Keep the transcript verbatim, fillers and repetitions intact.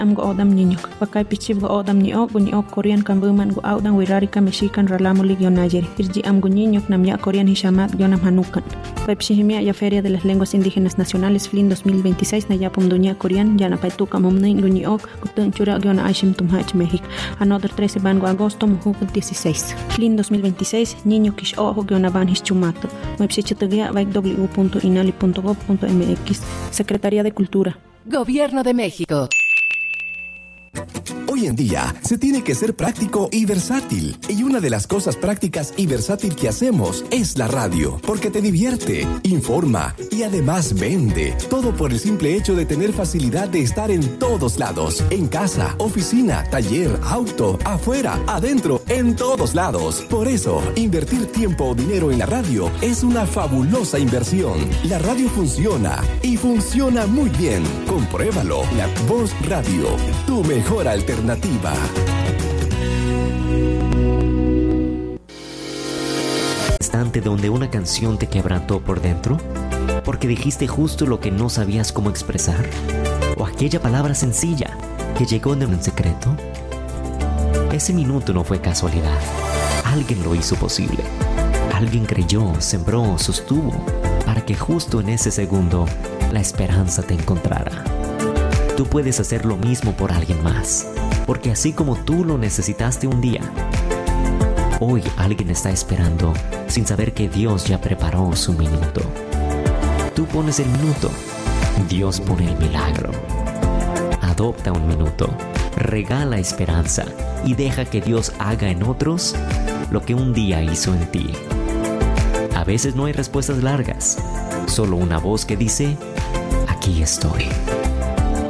am go odam niñok bakay pichib go odam ni ok ni ok korean kan buman go audan wirari ka mexican ralamo ligio nayeri irji am go niñok nam ya korean hishamat yo nam hanukan pepshihimia ya feria de las lenguas indígenas nacionales flin dos mil veintiséis na yapum dunia korean ya na paituka momnin go ni ok kutun chura yo na aishim tumhach México another trece bango agosto mujuk dieciséis flin dos mil veintiséis niño kish ojo yo na van hischumato mepsichitagia vai w punto inali punto gob punto mx Secretaría de Cultura Gobierno de México. Hoy en día se tiene que ser práctico y versátil. Y una de las cosas prácticas y versátil que hacemos es la radio, porque te divierte, informa y además vende. Todo por el simple hecho de tener facilidad de estar en todos lados. En casa, oficina, taller, auto, afuera, adentro, en todos lados. Por eso, invertir tiempo o dinero en la radio es una fabulosa inversión. La radio funciona y funciona muy bien. Compruébalo. La Voz Radio, tu mejor alternativa. ¿Instante donde una canción te quebrantó por dentro? ¿Porque dijiste justo lo que no sabías cómo expresar? ¿O aquella palabra sencilla que llegó de un secreto? Ese minuto no fue casualidad. Alguien lo hizo posible. Alguien creyó, sembró, sostuvo, para que justo en ese segundo la esperanza te encontrara. Tú puedes hacer lo mismo por alguien más, porque así como tú lo necesitaste un día, hoy alguien está esperando sin saber que Dios ya preparó su minuto. Tú pones el minuto, Dios pone el milagro. Adopta un minuto, regala esperanza y deja que Dios haga en otros lo que un día hizo en ti. A veces no hay respuestas largas, solo una voz que dice, aquí estoy.